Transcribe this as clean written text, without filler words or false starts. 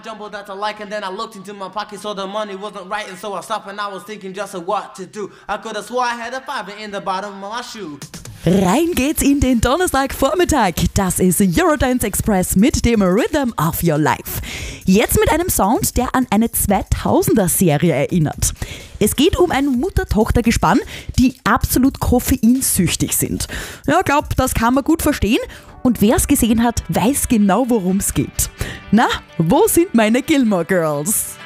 Jumbled that I like and then I looked into my pocket so the money wasn't right and so I stopped and I was thinking just what to do. I could have swore I had a fiver in the bottom of my shoe. Rein geht's in den Donnerstagvormittag. Das ist Eurodance Express mit dem Rhythm of Your Life. Jetzt mit einem Sound, der an eine 2000er-Serie erinnert. Es geht um ein Mutter-Tochter-Gespann, die absolut koffeinsüchtig sind. Ja, glaub, das kann man gut verstehen. Und wer es gesehen hat, weiß genau, worum es geht. Na, wo sind meine Gilmore Girls?